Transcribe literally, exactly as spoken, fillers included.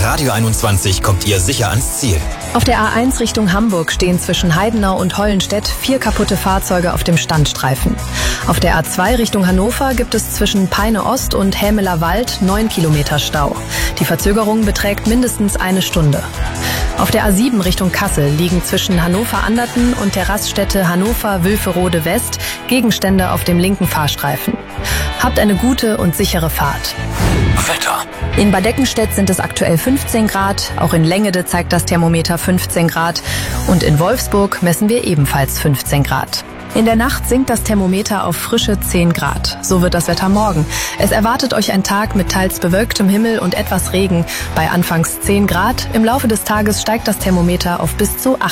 Radio einundzwanzig kommt ihr sicher ans Ziel. Auf der A eins Richtung Hamburg stehen zwischen Heidenau und Hollenstedt vier kaputte Fahrzeuge auf dem Standstreifen. Auf der A zwei Richtung Hannover gibt es zwischen Peine Ost und Hämeler Wald neun Kilometer Stau. Die Verzögerung beträgt mindestens eine Stunde. Auf der A sieben Richtung Kassel liegen zwischen Hannover-Anderten und der Raststätte Hannover-Wülferode West Gegenstände auf dem linken Fahrstreifen. Habt eine gute und sichere Fahrt. Wetter. In Bad Eckenstedt sind es aktuell fünfzehn Grad, auch in Längede zeigt das Thermometer fünfzehn Grad und in Wolfsburg messen wir ebenfalls fünfzehn Grad. In der Nacht sinkt das Thermometer auf frische zehn Grad. So wird das Wetter morgen. Es erwartet euch ein Tag mit teils bewölktem Himmel und etwas Regen bei anfangs zehn Grad. Im Laufe des Tages steigt das Thermometer auf bis zu achtzehn Grad.